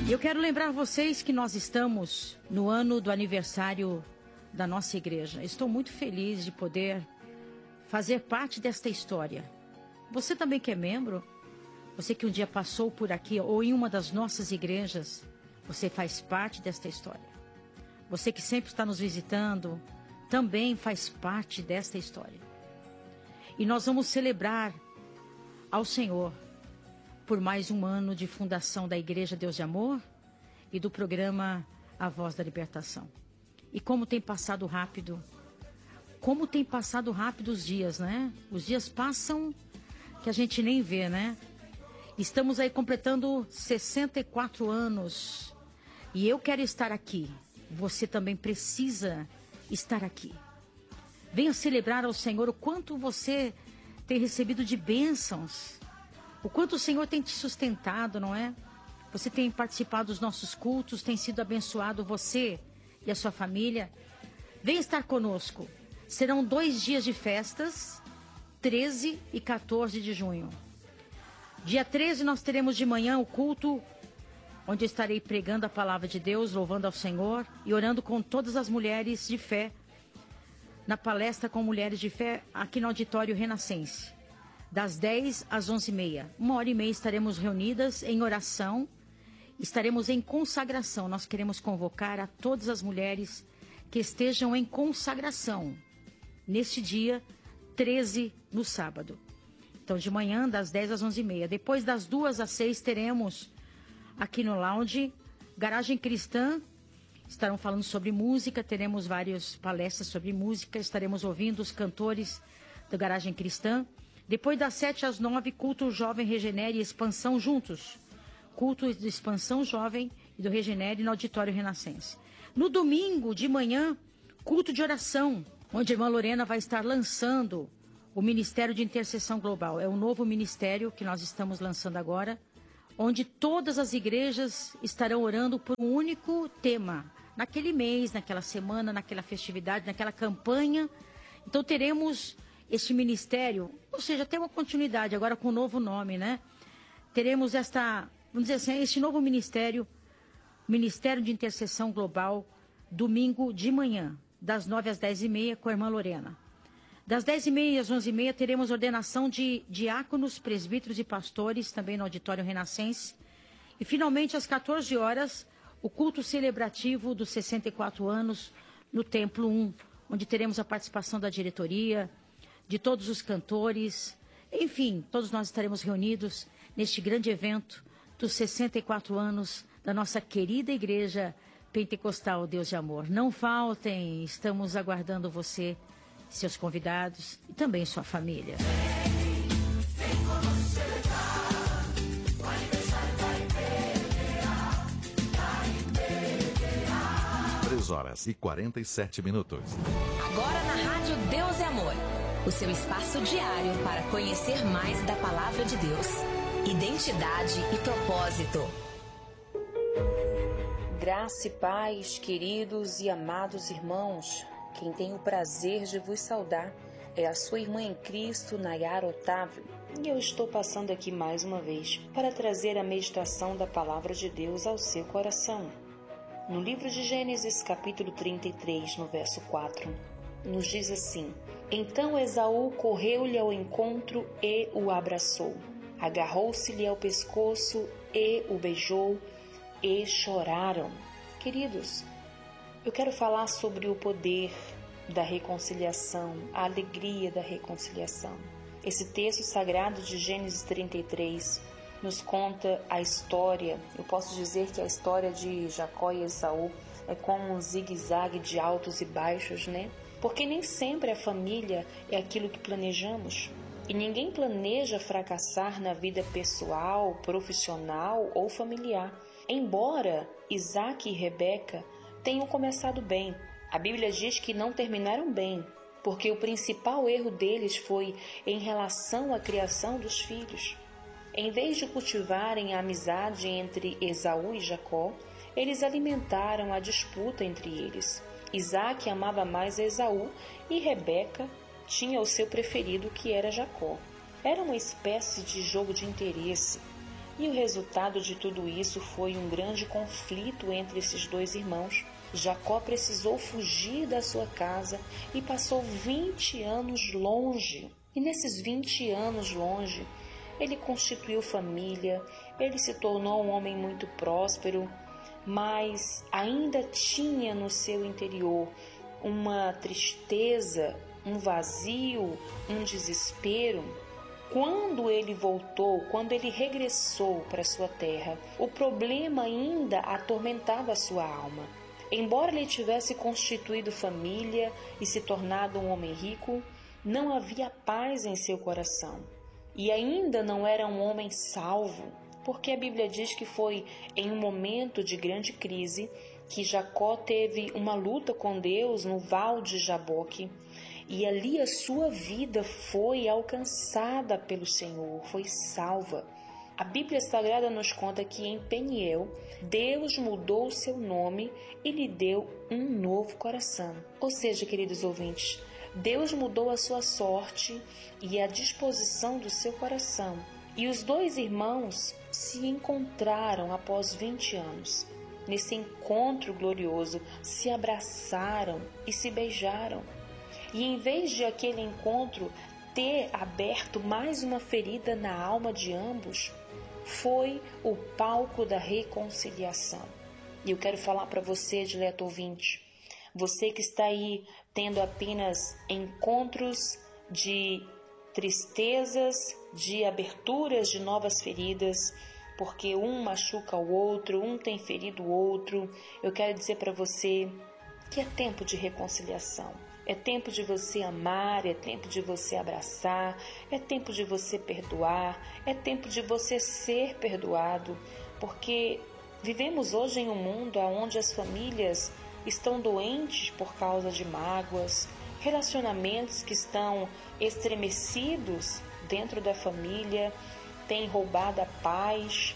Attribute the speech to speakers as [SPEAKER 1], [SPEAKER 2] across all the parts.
[SPEAKER 1] Eu quero lembrar vocês que nós estamos no ano do aniversário da nossa igreja. Estou muito feliz de poder fazer parte desta história. Você também que é membro, você que um dia passou por aqui ou em uma das nossas igrejas, você faz parte desta história. Você que sempre está nos visitando, também faz parte desta história. E nós vamos celebrar ao Senhor por mais um ano de fundação da Igreja Deus de Amor e do programa A Voz da Libertação. E como tem passado rápido os dias, né? Os dias passam que a gente nem vê, né? Estamos aí completando 64 anos e eu quero estar aqui. Você também precisa estar aqui. Venha celebrar ao Senhor o quanto você tem recebido de bênçãos. O quanto o Senhor tem te sustentado, não é? Você tem participado dos nossos cultos, tem sido abençoado você e a sua família. Venha estar conosco. Serão 2 dias de festas, 13 e 14 de junho. Dia 13 nós teremos de manhã o culto, onde eu estarei pregando a palavra de Deus, louvando ao Senhor e orando com todas as mulheres de fé, na palestra com mulheres de fé, aqui no Auditório Renascense. Das 10 às 11h30. 1h30 estaremos reunidas em oração, estaremos em consagração. Nós queremos convocar a todas as mulheres que estejam em consagração neste dia 13, no sábado. Então, de manhã, das 10 às 11h30. Depois, das 2 às 6, teremos aqui no lounge Garagem Cristã. Estarão falando sobre música, teremos várias palestras sobre música, estaremos ouvindo os cantores do Garagem Cristã. Depois das 7 às 9, culto Jovem Regenere e Expansão juntos. Culto de Expansão Jovem e do Regenere no Auditório Renascense. No domingo de manhã, culto de oração, onde a irmã Lorena vai estar lançando o Ministério de Intercessão Global. É um novo ministério que nós estamos lançando agora, onde todas as igrejas estarão orando por um único tema. Naquele mês, naquela semana, naquela festividade, naquela campanha. Então teremos este ministério, ou seja, tem uma continuidade agora com um novo nome, né? Teremos vamos dizer assim, este novo ministério, Ministério de Intercessão Global, domingo de manhã, das 9 às 10h30, com a irmã Lorena. Das 10h30 às 11h30, teremos ordenação de diáconos, presbíteros e pastores, também no Auditório Renascense. E, finalmente, às 14 horas, o culto celebrativo dos 64 anos no Templo 1, onde teremos a participação da diretoria, de todos os cantores, enfim, todos nós estaremos reunidos neste grande evento dos 64 anos da nossa querida Igreja Pentecostal Deus de Amor. Não faltem, estamos aguardando você, seus convidados e também sua família.
[SPEAKER 2] 3h47.
[SPEAKER 3] Agora na Rádio Deus é Amor. O seu espaço diário para conhecer mais da Palavra de Deus. Identidade e propósito.
[SPEAKER 4] Graça e paz, queridos e amados irmãos. Quem tem o prazer de vos saudar é a sua irmã em Cristo, Nayara Otávio. E eu estou passando aqui mais uma vez para trazer a meditação da Palavra de Deus ao seu coração. No livro de Gênesis, capítulo 33, no verso 4, nos diz assim: Então Esaú correu-lhe ao encontro e o abraçou. Agarrou-se-lhe ao pescoço e o beijou e choraram. Queridos, eu quero falar sobre o poder da reconciliação, a alegria da reconciliação. Esse texto sagrado de Gênesis 33 nos conta a história, eu posso dizer que a história de Jacó e Esaú é como um zigue-zague de altos e baixos, né? Porque nem sempre a família é aquilo que planejamos. E ninguém planeja fracassar na vida pessoal, profissional ou familiar. Embora Isaac e Rebeca tenham começado bem, a Bíblia diz que não terminaram bem, porque o principal erro deles foi em relação à criação dos filhos. Em vez de cultivarem a amizade entre Esaú e Jacó, eles alimentaram a disputa entre eles. Isaac amava mais Esaú e Rebeca tinha o seu preferido, que era Jacó. Era uma espécie de jogo de interesse. E o resultado de tudo isso foi um grande conflito entre esses dois irmãos. Jacó precisou fugir da sua casa e passou 20 anos longe. E nesses 20 anos longe, ele constituiu família, ele se tornou um homem muito próspero, mas ainda tinha no seu interior uma tristeza, um vazio, um desespero. Quando ele voltou, quando ele regressou para sua terra, o problema ainda atormentava a sua alma. Embora ele tivesse constituído família e se tornado um homem rico, não havia paz em seu coração. E ainda não era um homem salvo, porque a Bíblia diz que foi em um momento de grande crise que Jacó teve uma luta com Deus no Val de Jaboque, e ali a sua vida foi alcançada pelo Senhor, foi salva. A Bíblia Sagrada nos conta que em Peniel, Deus mudou o seu nome e lhe deu um novo coração. Ou seja, queridos ouvintes, Deus mudou a sua sorte e a disposição do seu coração. E os dois irmãos se encontraram após 20 anos. Nesse encontro glorioso, se abraçaram e se beijaram. E em vez de aquele encontro ter aberto mais uma ferida na alma de ambos, foi o palco da reconciliação. E eu quero falar para você, dileto ouvinte, você que está aí tendo apenas encontros de tristezas, de aberturas de novas feridas, porque um machuca o outro, um tem ferido o outro, eu quero dizer para você que é tempo de reconciliação. É tempo de você amar, é tempo de você abraçar, é tempo de você perdoar, é tempo de você ser perdoado, porque vivemos hoje em um mundo onde as famílias estão doentes por causa de mágoas, relacionamentos que estão estremecidos dentro da família, têm roubado a paz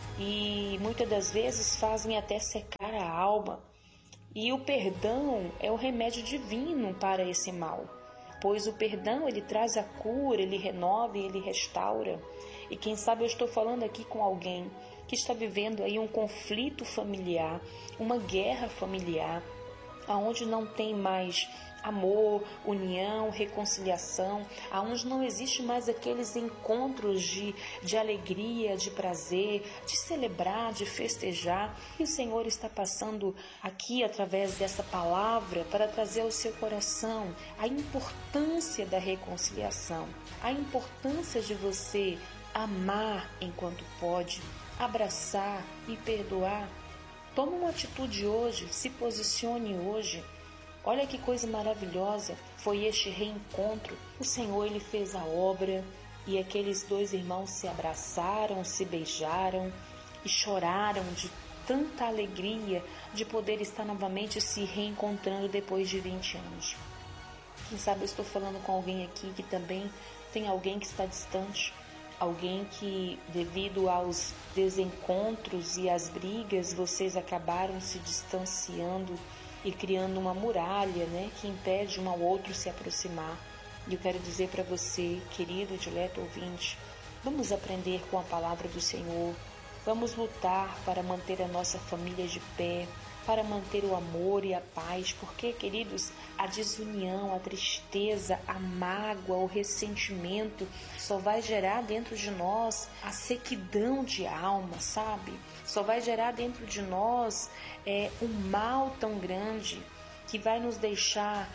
[SPEAKER 4] e muitas das vezes fazem até secar a alma. E o perdão é o remédio divino para esse mal, pois o perdão ele traz a cura, ele renova e ele restaura. E quem sabe eu estou falando aqui com alguém que está vivendo aí um conflito familiar, uma guerra familiar, aonde não tem mais amor, união, reconciliação, aonde não existe mais aqueles encontros de alegria, de prazer, de celebrar, de festejar. E o Senhor está passando aqui através dessa palavra para trazer ao seu coração a importância da reconciliação, a importância de você amar enquanto pode, abraçar e perdoar. Toma uma atitude hoje, se posicione hoje. Olha que coisa maravilhosa foi este reencontro. O Senhor ele fez a obra e aqueles dois irmãos se abraçaram, se beijaram e choraram de tanta alegria de poder estar novamente se reencontrando depois de 20 anos. Quem sabe eu estou falando com alguém aqui que também tem alguém que está distante, alguém que devido aos desencontros e às brigas vocês acabaram se distanciando e criando uma muralha, que impede um ao outro se aproximar. E eu quero dizer para você, querido dileto ouvinte, vamos aprender com a palavra do Senhor, vamos lutar para manter a nossa família de pé, para manter o amor e a paz, porque, queridos, a desunião, a tristeza, a mágoa, o ressentimento só vai gerar dentro de nós a sequidão de alma, sabe? Só vai gerar dentro de nós um mal tão grande que vai nos deixar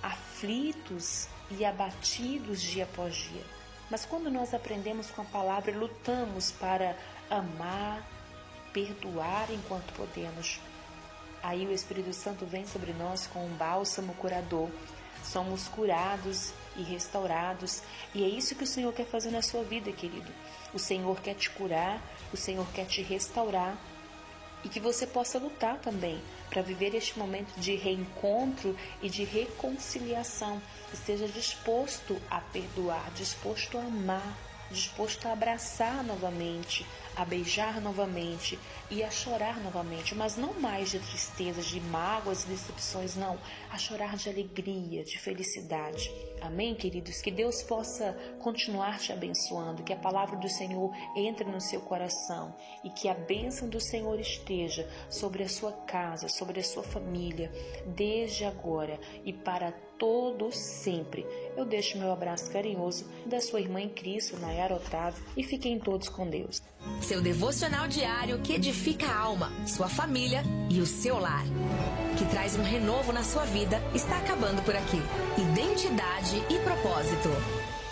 [SPEAKER 4] aflitos e abatidos dia após dia. Mas quando nós aprendemos com a palavra e lutamos para amar, perdoar enquanto podemos, aí o Espírito Santo vem sobre nós com um bálsamo curador. Somos curados e restaurados. E é isso que o Senhor quer fazer na sua vida, querido. O Senhor quer te curar, o Senhor quer te restaurar. E que você possa lutar também para viver este momento de reencontro e de reconciliação. Esteja disposto a perdoar, disposto a amar, disposto a abraçar novamente, a beijar novamente e a chorar novamente, mas não mais de tristezas, de mágoas e decepções, não, a chorar de alegria, de felicidade. Amém, queridos? Que Deus possa continuar te abençoando, que a palavra do Senhor entre no seu coração e que a bênção do Senhor esteja sobre a sua casa, sobre a sua família, desde agora e para todo sempre. Eu deixo meu abraço carinhoso da sua irmã em Cristo, Nayara Otávio, e fiquem todos com Deus.
[SPEAKER 3] Seu devocional diário que edifica a alma, sua família e o seu lar, que traz um renovo na sua vida, está acabando por aqui. Identidade e propósito.